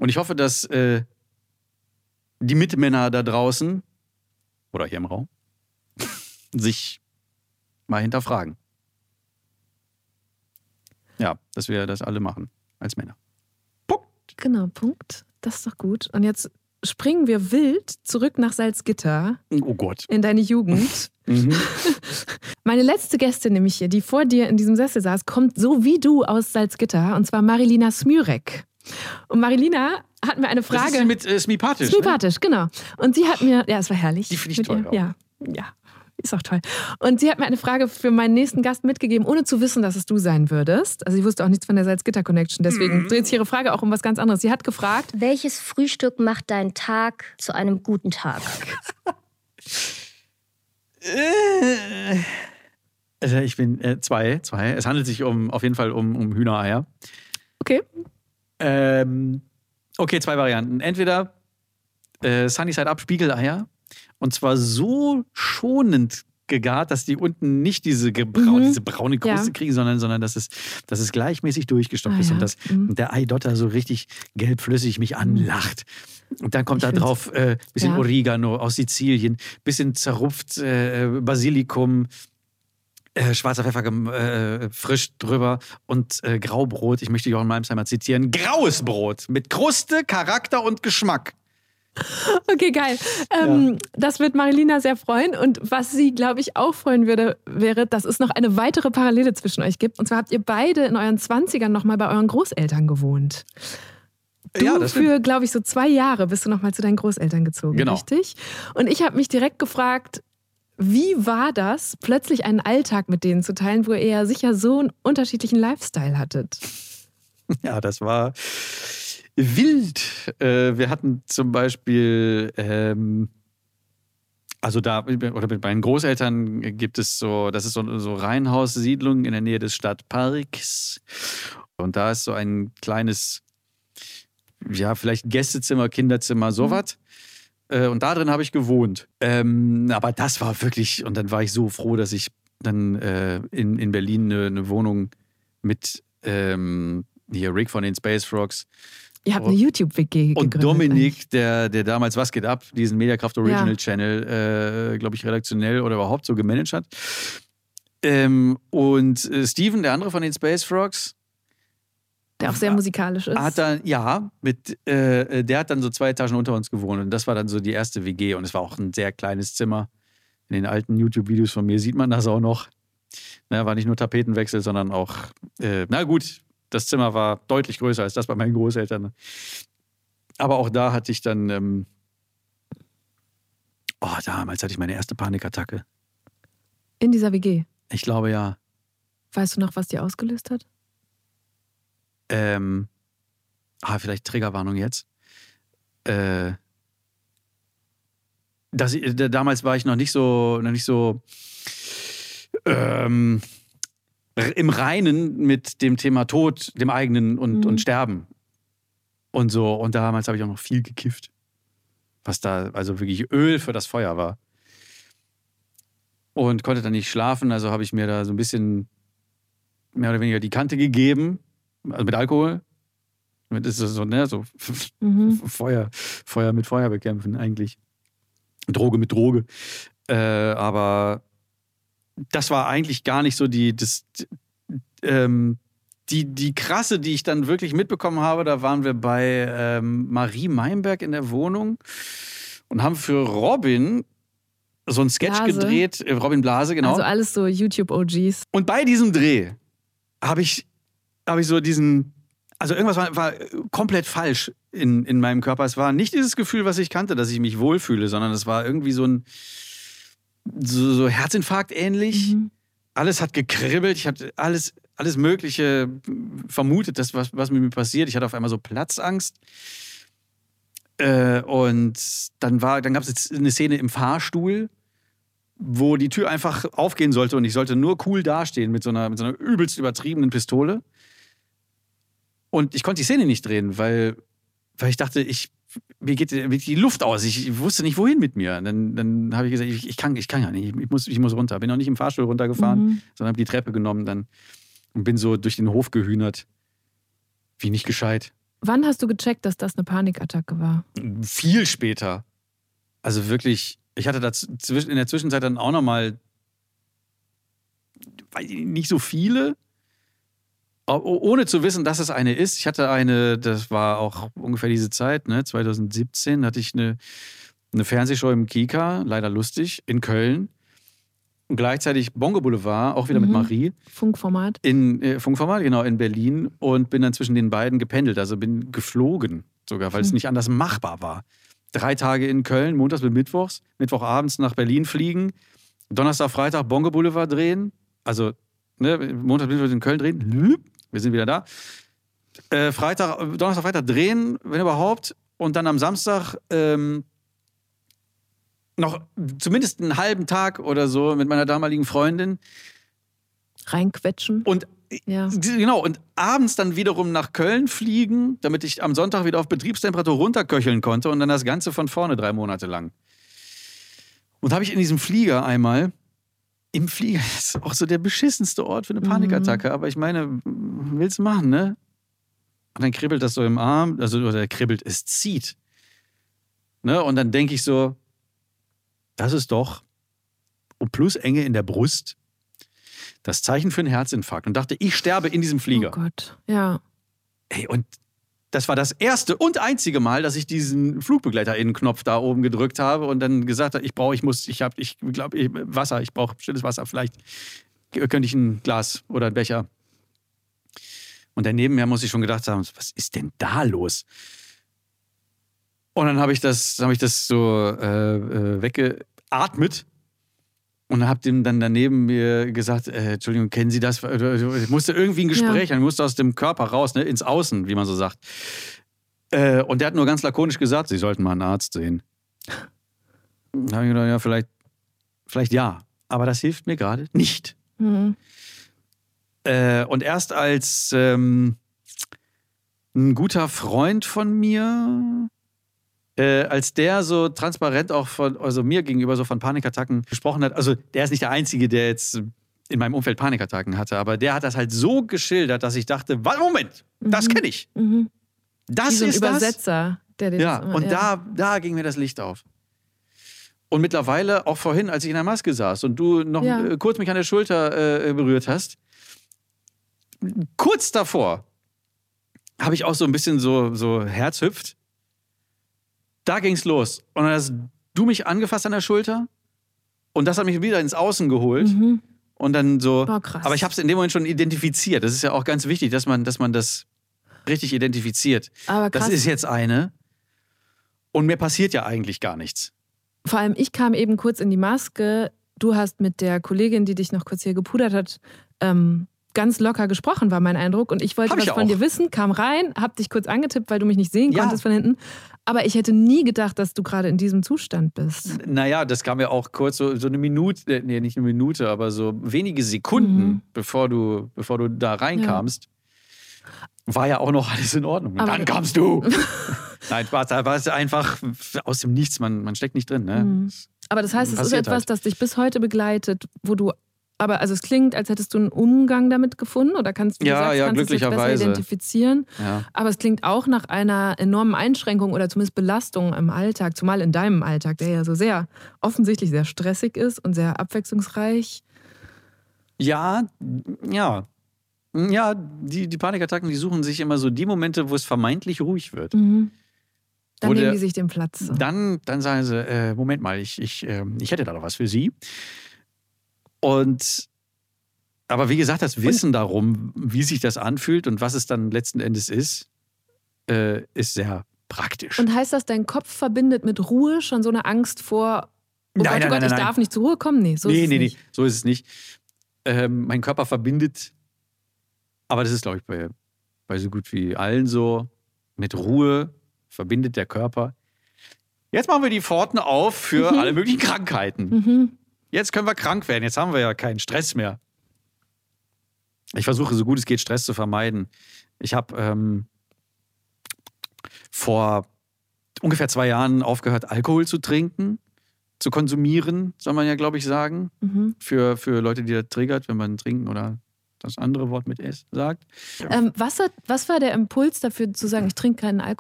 Und ich hoffe, dass die Mitmänner da draußen oder hier im Raum sich mal hinterfragen. Ja, dass wir das alle machen als Männer. Punkt. Genau, Punkt. Das ist doch gut. Und jetzt springen wir wild zurück nach Salzgitter. Oh Gott. In deine Jugend. Mhm. Meine letzte Gästin nämlich hier, die vor dir in diesem Sessel saß, kommt so wie du aus Salzgitter, und zwar Marilina Smürek. Und Marilina hat mir eine Frage... Das ist sie mit Smipatisch, Smipatisch, genau. Und sie hat mir... Ja, es war herrlich. Die finde ich toll auch. Ja, ist auch toll. Und sie hat mir eine Frage für meinen nächsten Gast mitgegeben, ohne zu wissen, dass es du sein würdest. Also sie wusste auch nichts von der Salzgitter-Connection, deswegen dreht sich ihre Frage auch um was ganz anderes. Sie hat gefragt... Welches Frühstück macht deinen Tag zu einem guten Tag? Also ich bin zwei. Es handelt sich auf jeden Fall um Hühnereier. Okay. Okay, 2 Varianten. Entweder Sunny Side Up Spiegeleier, und zwar so schonend gegart, dass die unten nicht diese braune Kruste kriegen, sondern dass es gleichmäßig durchgestopft ist und der Eidotter so richtig gelbflüssig mich anlacht. Und dann kommt da drauf bisschen Oregano aus Sizilien, bisschen zerrupft Basilikum, schwarzer Pfeffer frisch drüber und Graubrot. Ich möchte Jochen Malmsheimer zitieren. Graues Brot mit Kruste, Charakter und Geschmack. Okay, geil. Das wird Marilina sehr freuen. Und was sie, glaube ich, auch freuen würde, wäre, dass es noch eine weitere Parallele zwischen euch gibt. Und zwar habt ihr beide in euren 20ern noch mal bei euren Großeltern gewohnt. Du für, glaube ich, so 2 Jahre bist du noch mal zu deinen Großeltern gezogen, richtig? Und ich habe mich direkt gefragt, wie war das, plötzlich einen Alltag mit denen zu teilen, wo ihr ja sicher so einen unterschiedlichen Lifestyle hattet? Ja, das war wild. Wir hatten zum Beispiel, mit meinen Großeltern gibt es das ist so Reihenhaussiedlung in der Nähe des Stadtparks. Und da ist so ein kleines, vielleicht Gästezimmer, Kinderzimmer, sowas. Und da drin habe ich gewohnt. Aber das war wirklich, und dann war ich so froh, dass ich dann in Berlin eine Wohnung mit hier Rick von den Space Frogs. Ihr habt eine YouTube-WG gegründet. Und Dominik, der damals Was geht ab, diesen Mediakraft Original Channel, glaube ich, redaktionell oder überhaupt so gemanagt hat. Und Steven, der andere von den Space Frogs, der auch sehr musikalisch ist. Hat dann, der hat dann so 2 Etagen unter uns gewohnt. Und das war dann so die erste WG. Und es war auch ein sehr kleines Zimmer. In den alten YouTube-Videos von mir sieht man das auch noch. War nicht nur Tapetenwechsel, sondern auch, das Zimmer war deutlich größer als das bei meinen Großeltern. Aber auch da hatte ich dann, damals hatte ich meine erste Panikattacke. In dieser WG? Ich glaube, ja. Weißt du noch, was die ausgelöst hat? Vielleicht Triggerwarnung jetzt. Damals war ich noch nicht so im Reinen mit dem Thema Tod, dem eigenen und Sterben und so. Und damals habe ich auch noch viel gekifft, was da also wirklich Öl für das Feuer war. Und konnte dann nicht schlafen, also habe ich mir da so ein bisschen mehr oder weniger die Kante gegeben, also mit Alkohol. Das ist so Feuer mit Feuer bekämpfen eigentlich. Droge mit Droge. Aber das war eigentlich gar nicht so die krasse, die ich dann wirklich mitbekommen habe. Da waren wir bei Marie Meinberg in der Wohnung und haben für Robin so einen Sketch gedreht. Robin Blase, genau. Also alles so YouTube-OGs. Und bei diesem Dreh habe ich so diesen... Also irgendwas war komplett falsch in meinem Körper. Es war nicht dieses Gefühl, was ich kannte, dass ich mich wohlfühle, sondern es war irgendwie so Herzinfarkt ähnlich. Alles hat gekribbelt. Ich habe alles Mögliche vermutet, was mit mir passiert. Ich hatte auf einmal so Platzangst. Und dann gab es jetzt eine Szene im Fahrstuhl, wo die Tür einfach aufgehen sollte und ich sollte nur cool dastehen mit so einer übelst übertriebenen Pistole. Und ich konnte die Szene nicht drehen, weil ich dachte, mir geht die Luft aus. Ich wusste nicht, wohin mit mir. Dann habe ich gesagt, ich kann ja nicht, ich muss runter. Bin auch nicht im Fahrstuhl runtergefahren, sondern habe die Treppe genommen dann und bin so durch den Hof gehühnert. Wie nicht gescheit. Wann hast du gecheckt, dass das eine Panikattacke war? Viel später. Also wirklich, ich hatte in der Zwischenzeit dann auch nochmal, nicht so viele, ohne zu wissen, dass es eine ist. Ich hatte eine, das war auch ungefähr diese Zeit, ne, 2017, hatte ich eine Fernsehshow im Kika, leider lustig, in Köln. Und gleichzeitig Bongo Boulevard, auch wieder mit Marie. Funkformat. Funkformat, genau, in Berlin. Und bin dann zwischen den beiden gependelt. Also bin geflogen sogar, weil es nicht anders machbar war. 3 Tage in Köln, montags bis mittwochs. Mittwochabends nach Berlin fliegen. Donnerstag, Freitag Bongo Boulevard drehen. Also ne, Montag, Mittwoch in Köln drehen. Wir sind wieder da. Donnerstag, Freitag drehen, wenn überhaupt. Und dann am Samstag noch zumindest einen halben Tag oder so mit meiner damaligen Freundin. Reinquetschen. Und genau, und abends dann wiederum nach Köln fliegen, damit ich am Sonntag wieder auf Betriebstemperatur runterköcheln konnte und dann das Ganze von vorne 3 Monate lang. Und habe ich in diesem Flieger einmal, im Flieger, das ist auch so der beschissenste Ort für eine Panikattacke, aber ich meine, willst du machen, ne? Und dann kribbelt das so im Arm, oder kribbelt, es zieht. Ne? Und dann denke ich so, das ist doch, und plus Enge in der Brust, das Zeichen für einen Herzinfarkt. Und dachte, ich sterbe in diesem Flieger. Oh Gott, ja. Ey, und das war das erste und einzige Mal, dass ich diesen FlugbegleiterInnen-Knopf da oben gedrückt habe und dann gesagt habe, ich glaube, Wasser, ich brauche stilles Wasser. Vielleicht könnte ich ein Glas oder einen Becher. Und daneben mir muss ich schon gedacht haben, was ist denn da los? Und dann habe ich das so weggeatmet und habe dem dann daneben mir gesagt, Entschuldigung, kennen Sie das? Ich musste irgendwie ein Gespräch, ich musste aus dem Körper raus, ne, ins Außen, wie man so sagt. Und der hat nur ganz lakonisch gesagt, Sie sollten mal einen Arzt sehen. Da habe ich gedacht, ja, vielleicht ja, aber das hilft mir gerade nicht. Und erst als ein guter Freund von mir, als der so transparent auch mir gegenüber so von Panikattacken gesprochen hat, also der ist nicht der Einzige, der jetzt in meinem Umfeld Panikattacken hatte, aber der hat das halt so geschildert, dass ich dachte, Moment, das kenne ich. Das wie so ein ist Übersetzer, der den ja, und da ging mir das Licht auf. Und mittlerweile, auch vorhin, als ich in der Maske saß und du noch kurz mich an der Schulter berührt hast, kurz davor habe ich auch so ein bisschen so Herz hüpft. Da ging's los. Und dann hast du mich angefasst an der Schulter und das hat mich wieder ins Außen geholt. Und dann so. Oh, krass. Aber ich habe es in dem Moment schon identifiziert. Das ist ja auch ganz wichtig, dass man das richtig identifiziert. Aber krass. Das ist jetzt eine. Und mir passiert ja eigentlich gar nichts. Vor allem, ich kam eben kurz in die Maske. Du hast mit der Kollegin, die dich noch kurz hier gepudert hat, ganz locker gesprochen, war mein Eindruck. Und ich wollte was von dir wissen, kam rein, hab dich kurz angetippt, weil du mich nicht sehen konntest von hinten. Aber ich hätte nie gedacht, dass du gerade in diesem Zustand bist. Naja, das kam ja auch kurz so eine Minute, nee, nicht eine Minute, aber so wenige Sekunden, bevor du da reinkamst. War ja auch noch alles in Ordnung. Und dann kamst du. Nein, da war es einfach aus dem Nichts, man steckt nicht drin. Ne? Aber das heißt, es ist etwas, das dich bis heute begleitet, wo du, also es klingt, als hättest du einen Umgang damit gefunden oder kannst du es besser identifizieren. Ja. Aber es klingt auch nach einer enormen Einschränkung oder zumindest Belastung im Alltag, zumal in deinem Alltag, der ja so sehr offensichtlich sehr stressig ist und sehr abwechslungsreich. Ja, die Panikattacken, die suchen sich immer so die Momente, wo es vermeintlich ruhig wird. Dann nehmen die sich den Platz. So. Dann sagen sie, Moment mal, ich hätte da noch was für Sie. Aber wie gesagt, das Wissen darum, wie sich das anfühlt und was es dann letzten Endes ist sehr praktisch. Und heißt das, dein Kopf verbindet mit Ruhe schon so eine Angst vor, nein, ich darf nicht zur Ruhe kommen? Nee, so ist es nicht. Mein Körper verbindet, aber das ist, glaube ich, bei so gut wie allen so, mit Ruhe verbindet der Körper. Jetzt machen wir die Pforten auf für alle möglichen Krankheiten. Jetzt können wir krank werden, jetzt haben wir ja keinen Stress mehr. Ich versuche, so gut es geht, Stress zu vermeiden. Ich habe vor ungefähr 2 Jahren aufgehört, Alkohol zu trinken, zu konsumieren, soll man ja, glaube ich, sagen. Für Leute, die das triggert, wenn man trinken oder das andere Wort mit S sagt. Was war der Impuls dafür zu sagen, ich trinke keinen Alkohol?